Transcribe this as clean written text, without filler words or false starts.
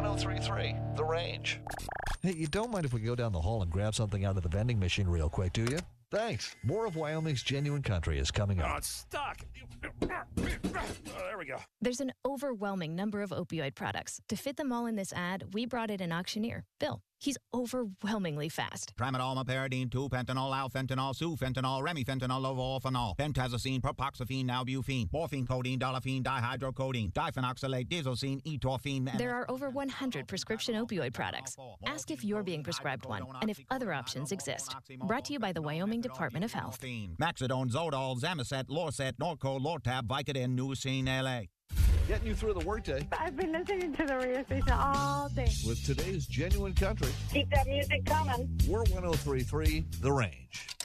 1033 The Range. Hey, you don't mind if we go down the hall and grab something out of the vending machine real quick, do you? Thanks. More of Wyoming's Genuine Country is coming Oh, up. it's stuck. Oh, there we go. There's an overwhelming number of opioid products. To fit them all in this ad, we brought in an auctioneer, Bill. He's overwhelmingly fast. Tramadol, meperidine, 2-pentanol, alfentanol, sufentanol, remifentanol, levoorphanol, pentazocine, propoxyphene, nalbuphine, morphine, codeine, dolafene, dihydrocodeine, diphenoxylate, disocene, etorphine. There are over 100 prescription opioid products. Ask if you're being prescribed one and if other options exist. Brought to you by the Wyoming Department of Health. Maxidone, Zodol, Zamiset, Lorcet, Norco, Lortab, Vicodin, Newsine, LA. Getting you through the workday I've been listening to the radio station all day. with today's Genuine Country. Keep that music coming. We're 1033 The Range.